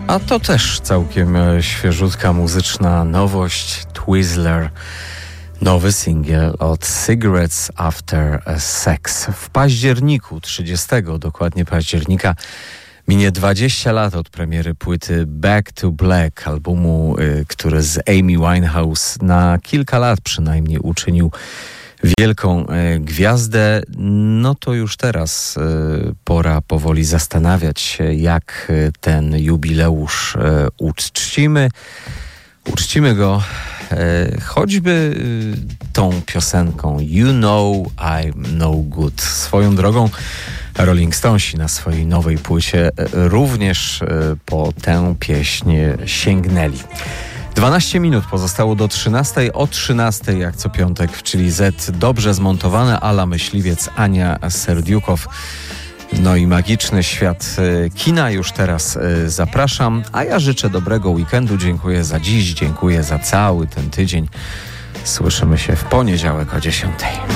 A to też całkiem świeżutka muzyczna nowość. Twizzler, nowy singiel od Cigarettes After Sex. W październiku, 30 dokładnie października, minie 20 lat od premiery płyty Back to Black, albumu, który z Amy Winehouse na kilka lat przynajmniej uczynił wielką gwiazdę. No to już teraz pora powoli zastanawiać się, jak ten jubileusz uczcimy. Uczcimy go choćby tą piosenką You Know I'm No Good. Swoją drogą Rolling Stonesi na swojej nowej płycie również po tę pieśń sięgnęli. 12 minut pozostało do 13. O 13 jak co piątek, czyli Z dobrze zmontowane, Ala Myśliwiec, Ania Serdiukow. No i magiczny świat kina już teraz zapraszam, a ja życzę dobrego weekendu. Dziękuję za dziś, dziękuję za cały ten tydzień. Słyszymy się w poniedziałek o 10.